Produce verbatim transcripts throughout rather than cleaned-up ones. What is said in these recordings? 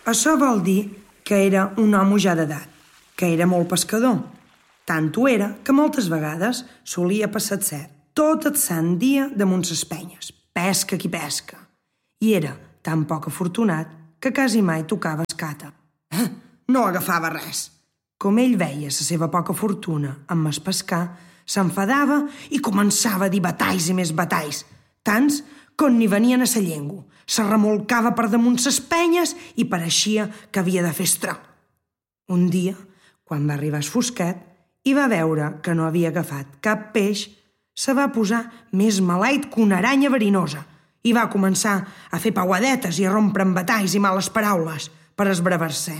Això vol dir que era un home ja d'edat, que era molt pescador. Tant ho era que moltes vegades solia passar-se tot el sant dia damunt les penyes, pesca qui pesca. I era tan poc afortunat que quasi mai tocava escata. No agafava res. Com ell veia la seva poca fortuna amb el pescar, s'enfadava i començava a dir batalls i més batalls, tants com n'hi venien a sa llengua. Se remolcava per damunt ses penyes i pareixia que havia de fer estró. Un dia, quan va arribar el fosquet i va veure que no havia agafat cap peix, se va posar més malait que una aranya verinosa i va començar a fer pauadetes i a rompre en batalls i males paraules per esbravar-se.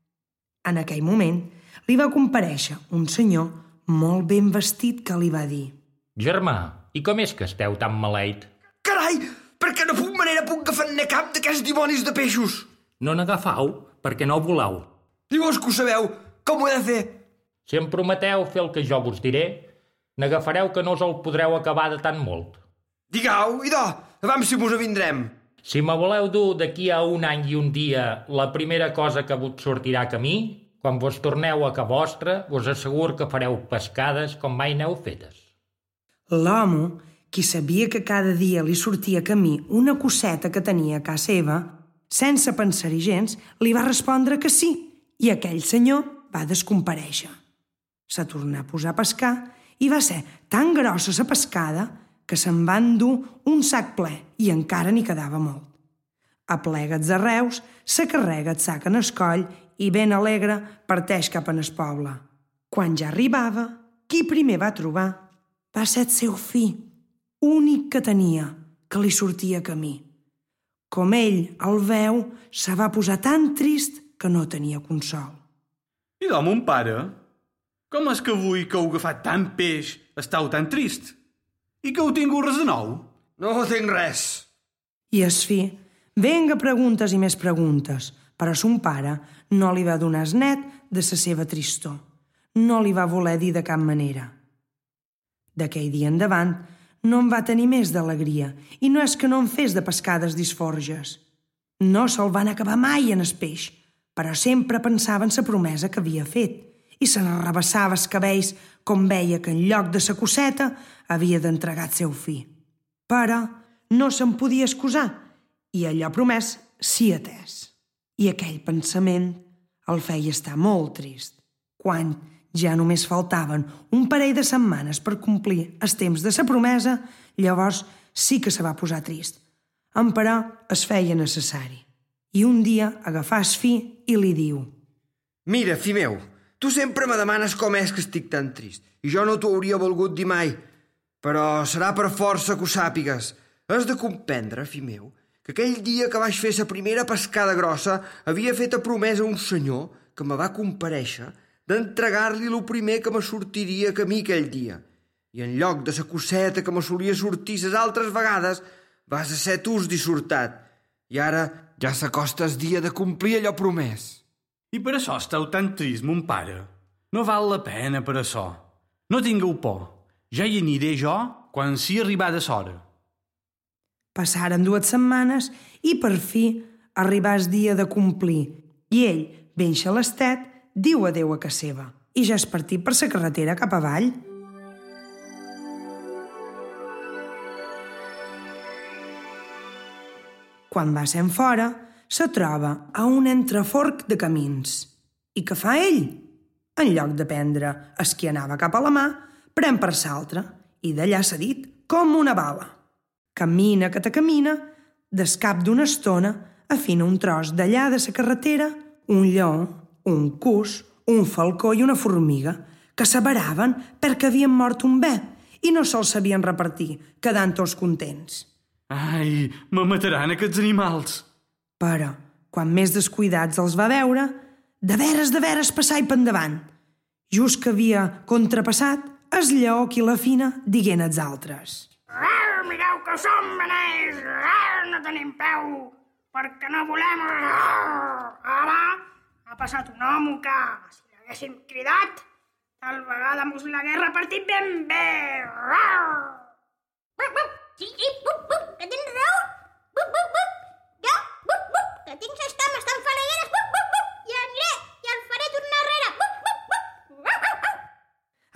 En aquell moment li va comparèixer un senyor molt ben vestit que li va dir: «Germà, i com és que esteu tan maleit?» «Carai, perquè no puc manera puc agafar-ne cap d'aquests dimonis de peixos!» «No n'agafau, perquè no voleu». «I vos que ho sabeu, com ho he de fer?» «Si em prometeu fer el que jo vos diré, n'agafareu que no us el podreu acabar de tan molt». «Digueu, idò, abans si mos avindrem». «Si me voleu dur d'aquí a un any i un dia la primera cosa que vos sortirà a camí, quan vos torneu a ca vostra, vos assegur que fareu pescades com mai n'heu fetes». L'home, qui sabia que cada dia li sortia a camí una coseta que tenia a casa seva, sense pensar-hi gens, li va respondre que sí, i aquell senyor va descomparèixer. Se tornà a posar a pescar i va ser tan grossa la pescada que se'n va endur un sac ple i encara n'hi quedava molt. Aplega els arreus, se carrega el sac en el coll i ben alegre parteix cap en el poble. Quan ja arribava, qui primer va trobar va ser el seu fill, únic que tenia, que li sortia a camí. Com ell el veu, se va posar tan trist que no tenia consol. «Idò, mon pare, com és que avui que heu agafat tant peix estàu tan trist? I que heu tingut res de nou?» «No tinc res». I el fill, venga preguntes i més preguntes, però son pare no li va donar es net de la seva tristor. No li va voler dir de cap manera. D'aquell dia endavant no en va tenir més d'alegria, i no és que no en fes de pescades disforges. No se'l van acabar mai en el peix, però sempre pensava en la promesa que havia fet, i se n'arrabassava els cabells com veia que en lloc de sa coseta havia d'entregar el seu fill. Però no se'n podia excusar, i allò promès s'hi atès. I aquell pensament el feia estar molt trist. Quan ja només faltaven un parell de setmanes per complir el temps de sa promesa, llavors sí que se va posar trist. Emperò es feia necessari. I un dia agafà el fill i li diu: «Mira, fill meu, tu sempre me demanes com és que estic tan trist, i jo no t'ho hauria volgut dir mai, però serà per força que ho sàpigues. Has de comprendre, fill meu, que aquell dia que vaig fer la primera pescada grossa havia fet a promesa a un senyor que me va comparèixer d'entregar-li el primer que me sortiria a camí aquell dia. I en lloc de la coseta que me solia sortir les altres vegades, vas a ser tu dissortat. I ara ja s'acosta el dia de complir allò promès». «I per això esteu tan trist, mon pare? No val la pena per això. No tingueu por. Ja hi aniré jo quan sigui arribada l'hora». Passaren dues setmanes i per fi arribà el dia de complir, i ell, ben xalestet, diu adéu a casa seva i ja és partit per la carretera cap avall. Quan va sent fora, se troba a un entreforc de camins. I què fa ell? En lloc de prendre el que anava cap a la mà, pren per l'altre i d'allà s'ha dit com una bala. Camina que te camina, des cap d'una estona afina un tros d'allà de la carretera, un lleó, un cus, un falcó i una formiga, que s'avaraven perquè havien mort un bé i no se'ls sabien repartir, quedant tots contents. «Ai, me mataran aquests animals!» Però, quan més descuidats els va veure, de veres, de veres passar i pendavant. Just que havia contrapassat, el lleó qui la fina diguent als altres: «Arr, mireu que som beners! Arr, no tenim peu, perquè no volem... Arr, ara ha passat un home que, si l'haguéssim cridat, tal vegada mos l'hagués repartit ben bé! Arr!» Sí, sí, bup, bup, que tens raó. Bup, bup, bup. Jo, bup, bup, que tinc les cames tan fanegueres, bup.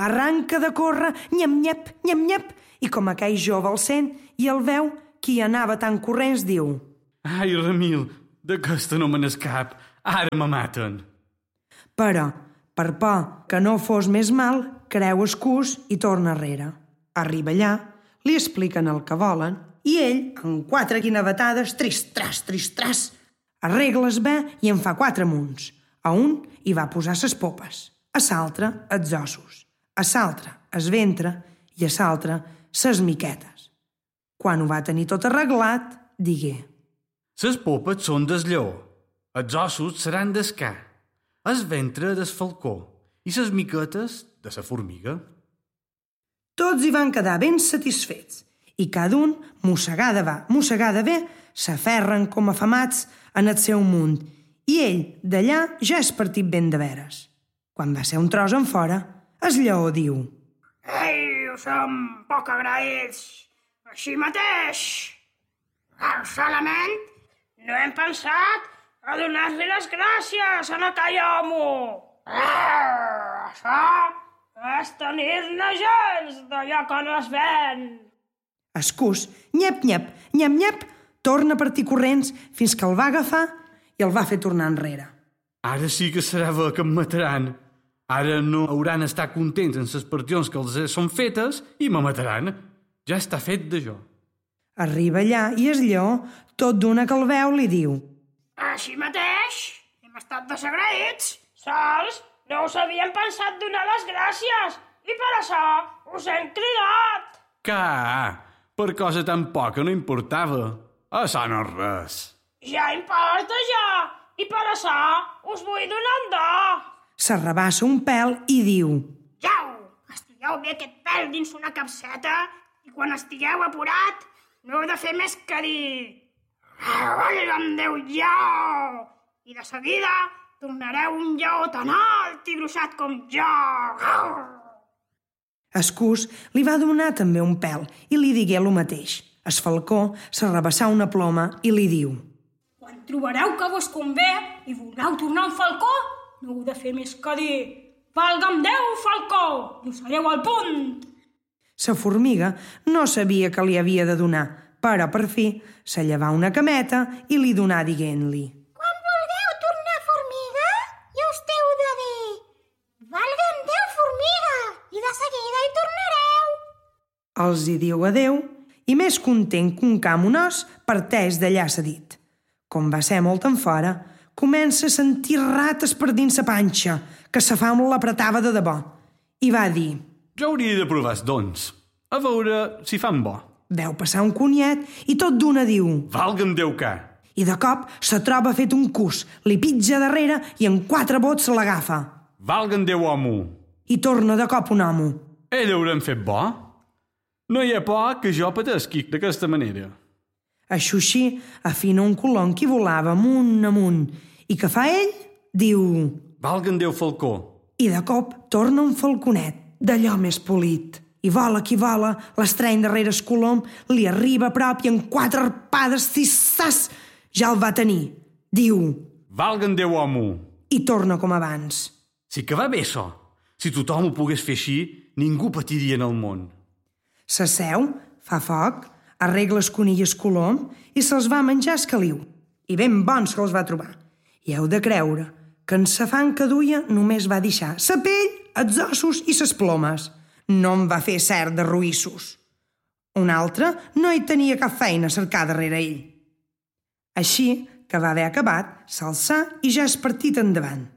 arranca de córrer, nyam-nyap, nyam-nyap, i com aquell jove el sent i el veu, qui anava tan corrents diu: Ai, Ramil, d'aquesta no me n'escap, ara me maten. Però, per por que no fos més mal, creu excús i torna arrere. Arriba allà, li expliquen el que volen i ell, en quatre guinevetades, tris-tras, tris-tras, arregles bé i en fa quatre munts. A un hi va posar ses popes, a l'altre els ossos, a l'altre el ventre i a l'altre ses miquetes. Quan ho va tenir tot arreglat, digué: Ses popes són des lleó, els ossos seran des ca, el ventre des falcó i ses miquetes de sa formiga. Tots hi van quedar ben satisfets i cada un, mossegada va, mossegada ve, s'aferren com afamats en el seu munt i ell d'allà ja és partit ben de veres. Quan va ser un tros en fora, el lleó diu: Ei, som poc agraïts, així mateix. Solament no hem pensat a donar-li les gràcies a aquell home. Ah, això és tenir-ne gens d'allò que no es ven. Escús, nyep-nyep, nyep-nyep, torna a partir corrents fins que el va agafar i el va fer tornar enrere. Ara sí que serà bé que em mataran. Ara no hauran estat contents en les partions que els són fetes i me mataran. Ja està fet de jo. Arriba allà i el lleó, tot d'una que el veu, li diu: Així mateix, hem estat desagraïts. Sols no us havíem pensat donar les gràcies i per això us hem cridat. Ca, per cosa tan poca no importava. Això no és res. Ja importa ja, i per això us vull donar un do. S'arrabassa un pèl i diu: Jau, estigueu bé aquest pèl dins una capseta i quan estigueu apurat no heu de fer més que dir «Valga'm Déu, lleó!» i de seguida tornareu un lleó tan alt i gruixat com jo. Escús li va donar també un pèl i li digué el mateix. El falcó s'arrabassà una ploma i li diu: Quan trobareu que vos convé i vulgueu tornar un falcó, no heu de fer més que dir «Valga'm Déu, falcó!» i us sereu al punt. Sa formiga no sabia que li havia de donar, però per fi se llevà una cameta i li donà dient-li: Quan vulgueu tornar formiga, i us heu de dir «Valga'm Déu, formiga!» i de seguida hi tornareu. Els hi diu adeu i més content que un ca un os parteix d'allà cedit. Com va ser molt en fora, comença a sentir rates per dins sa panxa, que sa fam l'apretava de debò, i va dir: Jo hauria de provar els dons, a veure si fan bo. Veu passar un coniet i tot d'una diu: Valga'm Déu ca! I de cop se troba fet un cus, li pitja darrere i en quatre bots se l'agafa. Valga'm Déu, homo! I torna de cop un homo. Ell haurem fet bo? No hi ha por que jo patesqui d'aquesta manera. Això així afina un colom que volava amunt amunt i que fa ell? Diu: Valga'm Déu, falcó! I de cop torna un falconet, d'allò més polit. I vola qui vola, l'estreny darrere el colom, li arriba a prop i en quatre arpades, tissàs, ja el va tenir. Diu: Valga'm Déu, homo! I torna com abans. Sí que va bé, això. Si tothom ho pogués fer així, ningú patiria en el món. S'asseu, fa foc, arregla el conill i el colom i se'ls va menjar el caliu. I ben bons que els va trobar. I heu de creure que en sa fang que duia només va deixar sa pell, els ossos i ses plomes. No en va fer cert de roïssos. Un altre no hi tenia cap feina a cercar darrere ell. Així que va haver acabat, s'alçà i ja és partit endavant.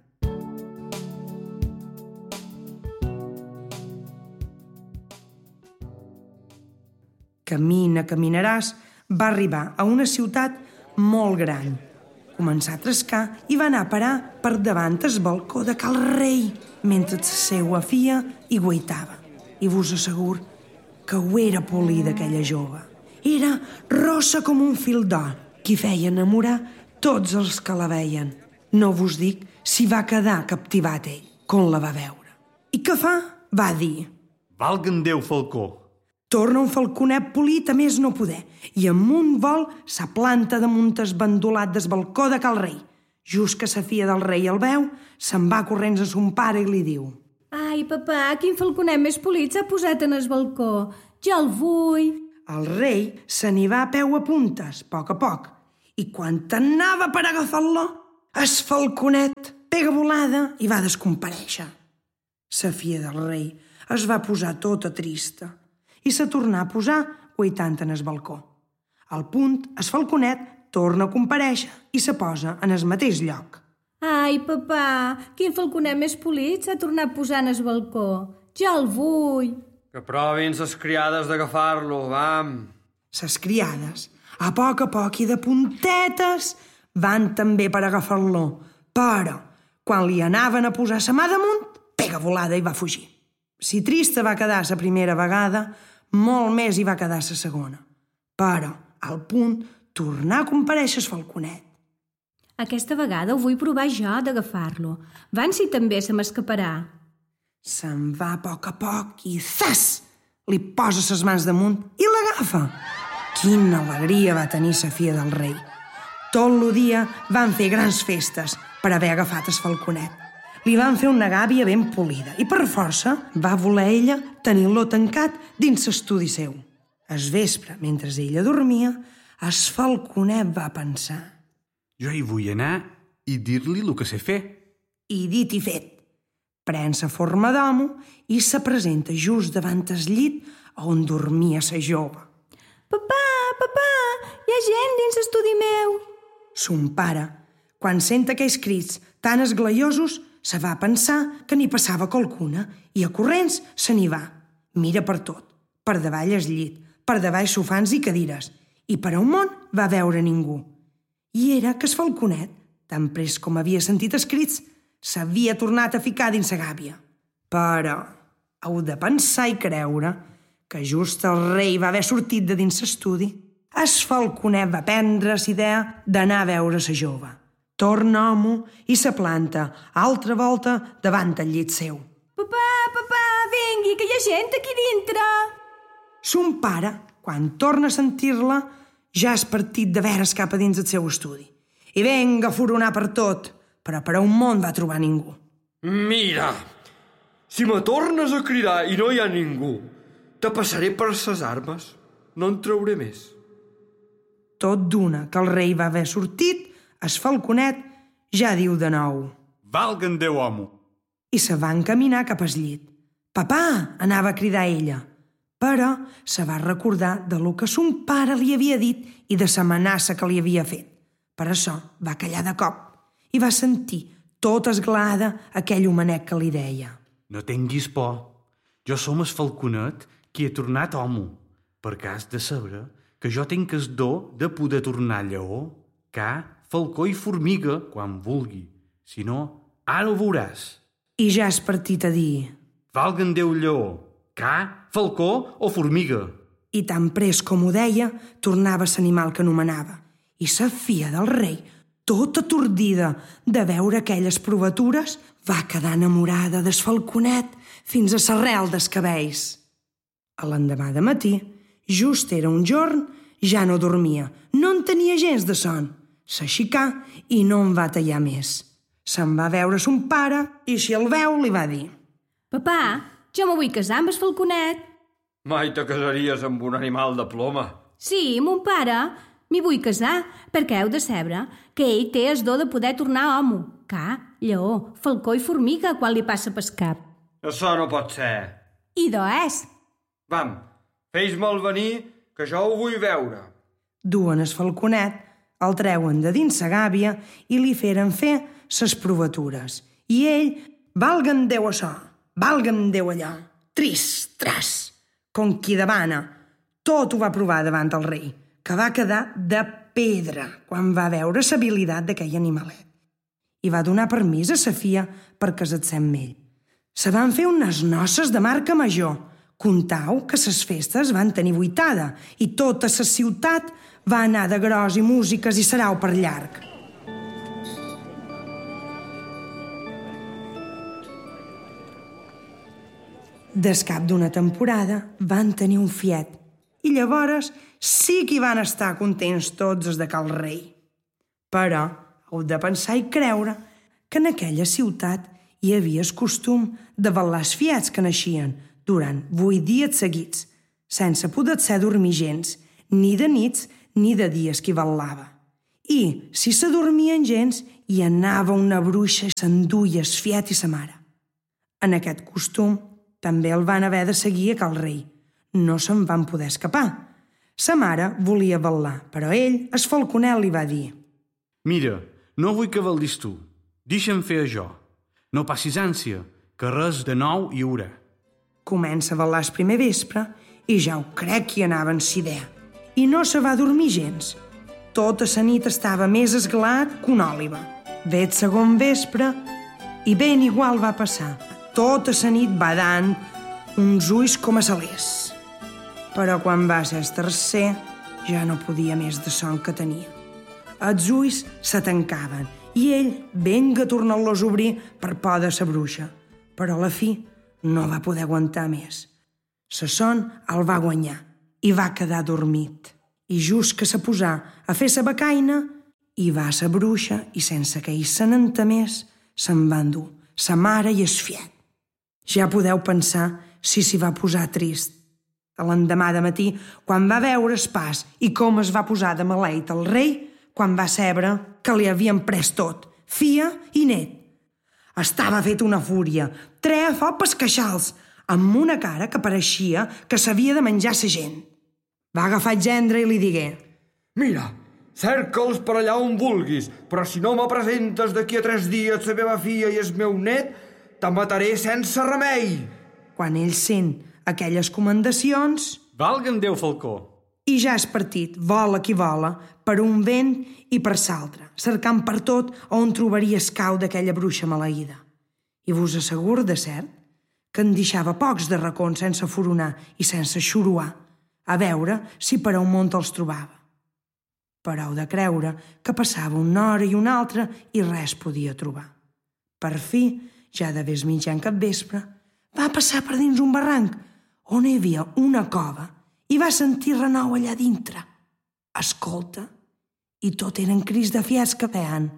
Camina, caminaràs, va arribar a una ciutat molt gran. Començà a trescar i va anar a parar per davant el balcó de cal rei, mentre la seua filla hi guaitava. I vos assegur que ho era polida aquella jove. Era rossa com un fil d'or, que feia enamorar tots els que la veien. No vos dic si va quedar captivat ell, quan la va veure. I què fa? Va dir: Valga'm Déu, falcó! Torna un falconet polit a més no poder i amb un vol s'aplanta damunt el bandolat del balcó de cal rei. Just que sa filla del rei el veu, se'n va corrents a son pare i li diu: Ai, papà, quin falconet més polit s'ha posat en el balcó. Jo el vull. El rei se n'hi va a peu a puntes, a poc a poc, i quan t'anava per agafar-lo, el falconet pega volada i va descomparèixer. La filla del rei es va posar tota trista i se tornà a posar guaitant en el balcó. Al punt, el falconet torna a comparèixer i se posa en el mateix lloc. Ai, papà, quin falconet més polit s'ha tornat a posar en el balcó. Jo el vull. Que provin ses criades d'agafar-lo, vam. Ses criades, a poc a poc i de puntetes, van també per agafar-lo, però quan li anaven a posar sa mà damunt, pega volada i va fugir. Si trista va quedar la primera vegada, molt més hi va quedar la segona. Però, al punt, tornar a comparèixer el falconet. Aquesta vegada ho vull provar jo d'agafar-lo. Van si també se m'escaparà. Se'n va a poc a poc i, zas! Li posa ses mans damunt i l'agafa. Quina alegria va tenir la filla del rei. Tot el dia van fer grans festes per haver agafat el falconet. Li van fer una gàbia ben polida i per força va voler ella tenir-lo tancat dins l'estudi seu. Es vespre, mentre ella dormia, el falconet va pensar. Jo hi vull anar i dir-li el que sé fer. I dit i fet. Pren sa forma d'homo i se presenta just davant el llit on dormia sa jove. Papà, papà, hi ha gent dins l'estudi meu. Son pare, quan sent aquells crits tan esglaiosos, se va pensar que n'hi passava qualcuna i a corrents se n'hi va. Mira per tot, per davall el llit, per davall sofans i cadires, i per a un món va veure ningú. I era que el falconet, tan pres com havia sentit els crits, s'havia tornat a ficar dins la gàbia. Però heu de pensar i creure que just el rei va haver sortit de dins l'estudi, el falconet va prendre l'idea d'anar a veure la jove. Torna home i se planta, altra volta, davant el llit seu. Papà, papà, vingui, que hi ha gent aquí dintre. Son pare, quan torna a sentir-la, ja és partit de veres cap a dins el seu estudi. I venga a foronar per tot, però per a un món va trobar ningú. Mira, si me tornes a cridar i no hi ha ningú, te passaré per ses armes. No en trauré més. Tot d'una que el rei va haver sortit, el falconet ja diu de nou. Valga'm Déu, home. I se va encaminar cap al llit. Papà, anava a cridar ella. Però se va recordar de lo que son pare li havia dit i de l'amenaça que li havia fet. Per això va callar de cop i va sentir tota esglada aquell homenet que li deia. No tinguis por. Jo som el falconet qui he tornat home, perquè has de saber que jo tinc el do de poder tornar lleó, ca, falcó i formiga quan vulgui. Si no, ara ho veuràs. I ja és partit a dir... Valga'm Déu, lleó, ca, falcó o formiga. I tan pres com ho deia, tornava l'animal que anomenava. I la filla del rei, tota atordida de veure aquelles provatures, va quedar enamorada del falconet fins a l'arrel dels cabells. A l'endemà de matí, just era un jorn, ja no dormia, no en tenia gens de son. S'aixicà i no en va tallar més. Se'n va veure son pare i si el veu li va dir... Papà, jo me vull casar amb el falconet. Mai te casaries amb un animal de ploma. Sí, mon pare, m'hi vull casar, perquè heu de saber que ell té el do de poder tornar home. Ca, lleó, falcó i formiga quan li passa pel cap. Això no pot ser. I do és. Vam, fes-me'l venir, que jo ho vull veure. Duen el falconet, el treuen de dins la gàbia i li feren fer ses provatures. I ell, valga'm Déu això, valga'm Déu allò, tris, tras, com qui demana. Tot ho va provar davant el rei, que va quedar de pedra quan va veure l'habilitat d'aquell animalet. I va donar permís a sa filla per casar-se amb ell. Se van fer unes noces de marca major. Contau que ses festes van tenir vuitada i tota la ciutat va anar de gros i músiques i sarau per llarg. Des cap d'una temporada van tenir un fiet i llavors sí que hi van estar contents tots els de cal rei. Però heu de pensar i creure que en aquella ciutat hi havia el costum de velar els fiets que naixien durant vuit dies seguits, sense poder ser dormir gens, ni de nits ni de dies que velava. I, si se dormien gens, hi anava una bruixa i s'enduia el fiet i sa mare. En aquest costum també el van haver de seguir a cal rei. No se'n van poder escapar. Sa mare volia velar, però ell, el falconer, li va dir: Mira, no vull que veldis tu. Deixa'm fer jo. No passis ànsia, que res de nou hi haurà. Comença a velar el primer vespre i ja ho crec que hi anava en sa idea. I no se va dormir gens. Tota la nit estava més esglat que una òliba. Ve el segon vespre i ben igual va passar. Tota la nit badant, uns ulls com a salers. Però quan va ser el tercer, ja no podia més de son que tenia. Els ulls se tancaven i ell venga a tornar-los a obrir per por de sa bruixa. Però a la fi no va poder aguantar més. Sa son el va guanyar i va quedar dormit. I just que se posà a fer sa becaina, hi va sa bruixa i sense que ell se n'entemés, se'n va endur sa mare i es fiet. Ja podeu pensar si s'hi va posar trist. A l'endemà de matí, quan va veure el pas i com es va posar de maleit el rei, quan va saber que li havien pres tot, fia i net. Estava fet una fúria, treia foc pels queixals, amb una cara que pareixia que s'havia de menjar sa gent. Va agafar el gendre i li digué: Mira, cerca'ls per allà on vulguis, però si no me presentes d'aquí a tres dies la meva filla i el meu net, te mataré sense remei. Quan ell sent aquelles comendacions... Valga'm Déu, falcó! I ja és partit, vola qui vola, per un vent i per l'altre, cercant per tot on trobaria el cau d'aquella bruixa maleïda. I vos asseguro de cert que en deixava pocs de racons sense foronar i sense xuruar, a veure si per un mont els trobava. Però heu de creure que passava una hora i una altra i res podia trobar. Per fi, ja de vés mitjan capvespre, va passar per dins un barranc on hi havia una cova i va sentir renou allà dintre. Escolta, i tot eren crits de fiats que feien.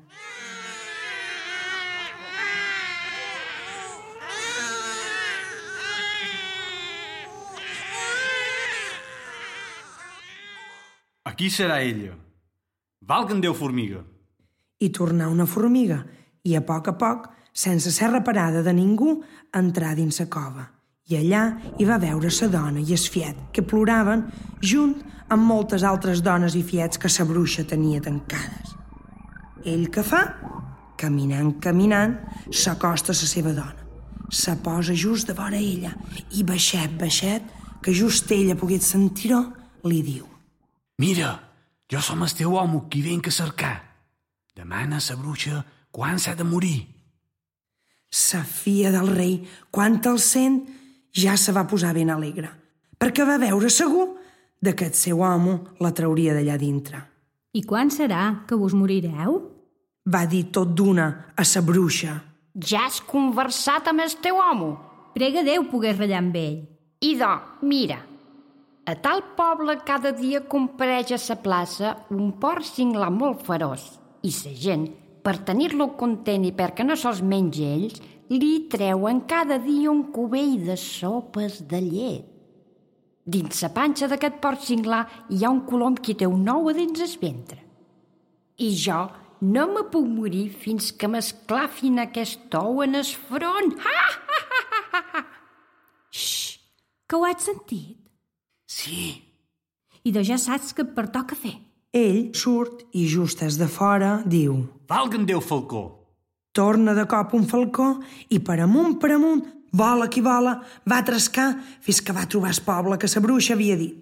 Aquí serà ella. Valga'm Déu, formiga. I tornà una formiga, i a poc a poc, sense ser reparada de ningú, entrà dins la cova. I allà hi va veure sa dona i es fiet, que ploraven junt amb moltes altres dones i fiets que sa bruixa tenia tancades. Ell què fa? Caminant, caminant, s'acosta a la seva dona. Se posa just de vora ella i baixet, baixet, que just ella pogués sentir-ho, li diu: Mira, jo som el teu home qui venc a cercar. Demana a la bruixa quan s'ha de morir. Sa filla del rei, quan el sent, ja se va posar ben alegre, perquè va veure segur de que el seu home la trauria d'allà dintre. I quan serà que vos morireu? Va dir tot d'una a sa bruixa. Ja has conversat amb el teu home? Prega Déu pogués ratllar amb ell. Idò, mira, a tal poble cada dia compareix a la plaça un porc singlar molt feroç i la gent, per tenir-lo content i perquè no se'ls mengi ells, li treuen cada dia un cubell de sopes de llet. Dins la panxa d'aquest porc singlar hi ha un colom que té un ou a dins el ventre. I jo no me puc morir fins que m'esclafin aquest ou en el front. Ha, ha, ha, ha, ha. Xxxt, que ho has sentit? Sí. I de ja saps que et pertoca fer. Ell surt i just des de fora diu: Valga'm Déu, falcó! Torna de cop un falcó i per amunt, per amunt, vola qui vola, va trescar fins que va trobar el poble que sa bruixa havia dit.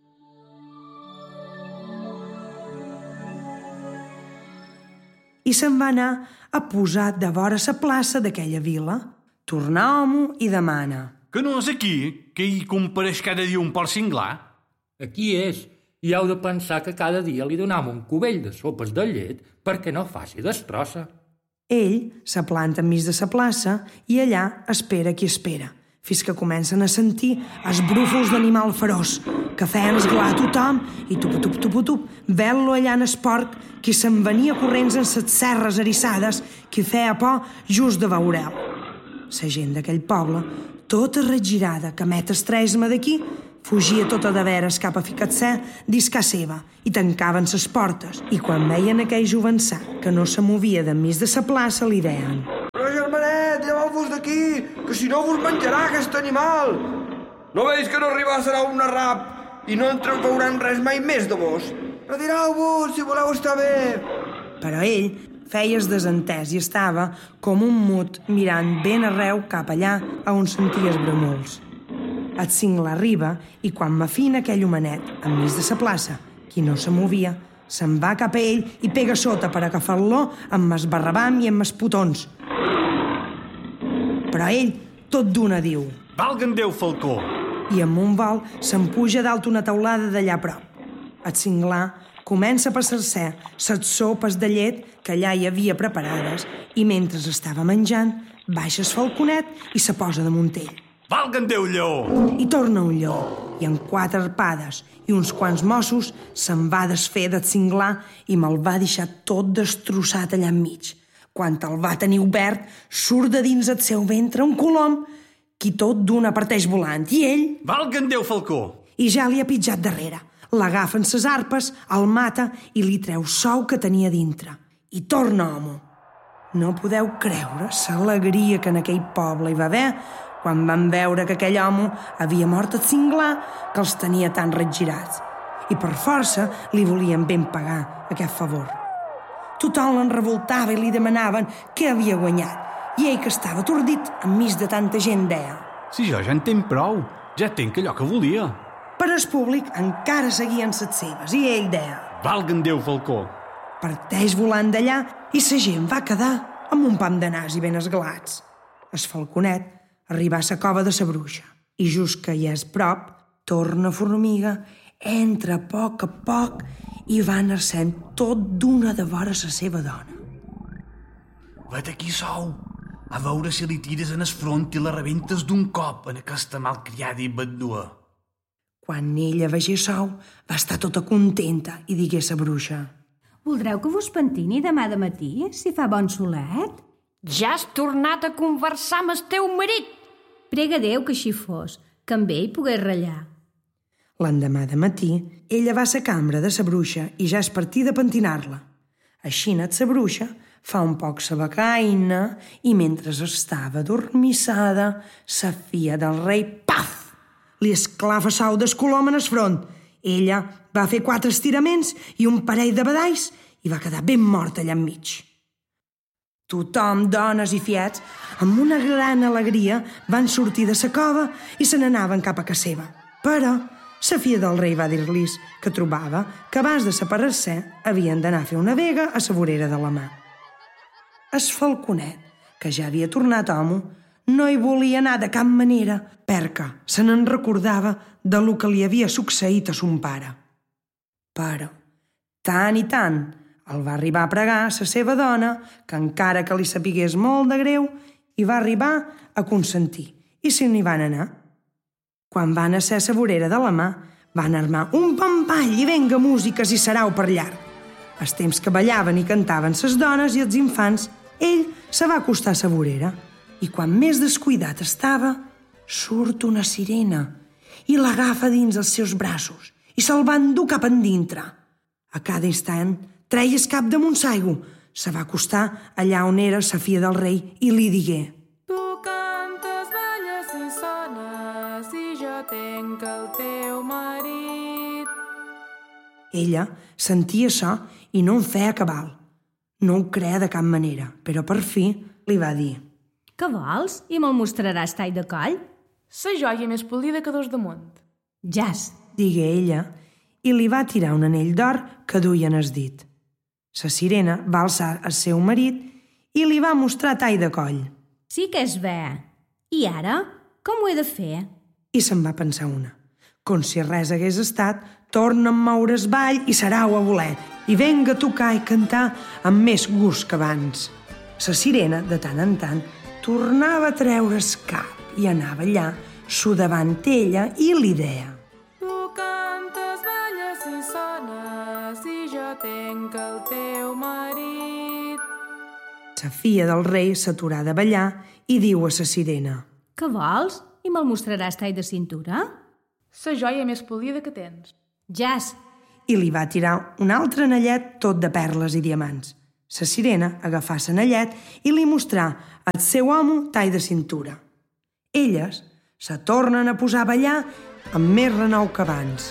I se'n va anar a posar de vora la plaça d'aquella vila. Tornar home i demana: Que no és aquí, que hi compareix cada dia un porc singlar? Aquí és, i heu de pensar que cada dia li donam un cubell de sopes de llet perquè no faci destrossa. Ell se planta enmig de la plaça i allà espera qui espera, fins que comencen a sentir els brúfols d'animal feroç, que feien esglar a tothom i tup, tup, tup, tup, vel-lo allà en el porc, qui se'n venia corrents en ses serres eriçades, qui feia por just de veure'l. La gent d'aquell poble, tota regirada, que met estrès-me d'aquí, fugia tota de veres cap a ficar-se dins ca seva i tancaven ses portes. I quan veien aquell jovençà que no se movia d'enmig de sa plaça, li deien: Però germanet, lleveu-vos d'aquí, que si no vos menjarà aquest animal. No veus que no arribar serà un arrap i no en veuran res mai més de vos? Retireu-vos si voleu estar bé. Però ell feia es desentès i estava com un mut mirant ben arreu cap allà a on sentia els bramols. Et cingla arriba i quan m'afina aquell homenet enmig de sa plaça, qui no se movia, se'n va cap a ell i pega sota per agafar-lo amb mes barrabam i amb mes putons. Però ell tot d'una diu: Valga'm Déu, falcó! I amb un vol se'n puja dalt una taulada d'allà a prop. Et cinglar comença a passar-se set sopes de llet que allà hi havia preparades i mentre estava menjant baixa el falconet i se posa damunt ell. Valga'm Déu, lleó! I torna un lleó, i amb quatre arpades i uns quants mossos se'n va desfer de cinglar i me'l va deixar tot destrossat allà enmig. Quan el va tenir obert, surt de dins el seu ventre un colom, qui tot d'una parteix volant, i ell... Valga'm Déu, falcó! I ja li ha pitjat darrere. L'agafen ses arpes, el mata i li treu sou que tenia dintre. I torna homo. No podeu creure l'alegria que en aquell poble hi va haver quan van veure que aquell home havia mort a cinglar, que els tenia tan regirats. I per força li volien ben pagar aquest favor. Tothom l'en revoltava i li demanaven què havia guanyat. I ell, que estava atordit enmig de tanta gent, deia: Si jo ja en tenc prou, ja tenc allò que volia. Per el públic encara seguien set seves i ell deia: Valga'm Déu, falcó! Parteix volant d'allà i la gent va quedar amb un pam de nas i ben esglats. El falconet arriba a la cova de la bruixa i just que hi és prop, torna formiga, entra a poc a poc i va anar-se'n tot d'una de vora la seva dona. Vet aquí sou, a veure si li tires en el front i la rebentes d'un cop en aquesta malcriada i batdua. Quan ella veiés sou, va estar tota contenta i digué a la bruixa: Voldreu que vos pentini demà de matí, si fa bon solet? Ja has tornat a conversar amb el teu marit. Prega Déu que així fos, que amb ell pogués ratllar. L'endemà de matí, ella va a la cambra de la bruixa i ja és partí de pentinar-la. Així anat la bruixa, fa un poc sa becaina i mentre estava adormissada, sa filla del rei, paf! Li esclafa sou del colom en el front. Ella va fer quatre estiraments i un parell de badalls i va quedar ben morta allà enmig. Tothom, dones i fiets, amb una gran alegria, van sortir de la cova i se n'anaven cap a casa seva. Però la filla del rei va dir-lis que trobava que abans de separar-se havien d'anar a fer una vega a la vorera de la mà. El falconet, que ja havia tornat home, no hi volia anar de cap manera perquè se n'en recordava de lo que li havia succeït a son pare. Però, tant i tant, el va arribar a pregar a la seva dona, que encara que li sapigués molt de greu, hi va arribar a consentir, i se n'hi van anar. Quan van a ser a la vorera de la mà, van armar un pampall i venga músiques i sarau per llarg. Els temps que ballaven i cantaven ses dones i els infants, ell se va acostar a la vorera, i quan més descuidat estava, surt una sirena i l'agafa dins els seus braços i se'l va endur cap endintre. A cada instant treia el cap damunt l'aigua, se va acostar allà on era la filla del rei i li digué: Tu cantes, balles i sones i jo tenc el teu marit. Ella sentia això i no en feia cabal. No ho creia de cap manera, però per fi li va dir: Què vols? I me'l mostraràs tall de coll? La joia més polida que dos damunt. Jas, digué ella, i li va tirar un anell d'or que duia en el dit. La sirena va alçar el seu marit i li va mostrar tall de coll. sí que és bé. I ara, com ho he de fer? I se'n va pensar una. Com si res hagués estat, torna a moure el ball i sarau a voler, i venga a tocar i cantar amb més gust que abans. La sirena, de tant en tant, tornava a treure el cap i anava allà, su davant ella, i li deia: Tu cantes, balles i sones i jo tenc el teu marit. La filla del rei s'aturà de ballar i diu a la sirena: Què vols? I me'l mostraràs tall de cintura? La joia més polida que tens. Jas. I li va tirar un altre anellet tot de perles i diamants. La sirena agafà l'anellet i li mostrà al seu amo tall de cintura. Elles se tornen a posar a ballar amb més renou que abans.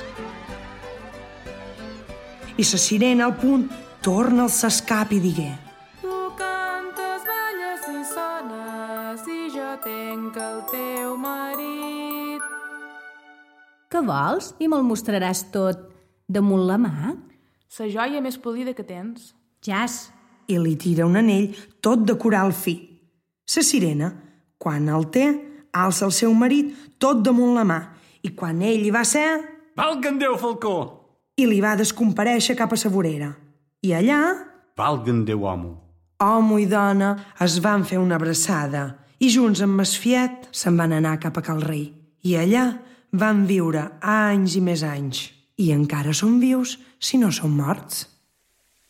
I la sirena, al punt, torna al ses cap i digué: Tu cantes, balles i sones i jo tenc el teu marit. Què vols? I me'l mostraràs tot damunt la mà? La joia més polida que tens. Jas. I li tira un anell tot de coral fi. La sirena, quan el té, alça el seu marit tot damunt la mà i quan ell hi va ser... Valga'm Déu, falcó! I li va descomparèixer cap a la vorera. I allà... Valga'm Déu, home! Home i dona es van fer una abraçada i junts amb Masfiet se'n van anar cap a cal rei. I allà van viure anys i més anys. I encara són vius si no són morts.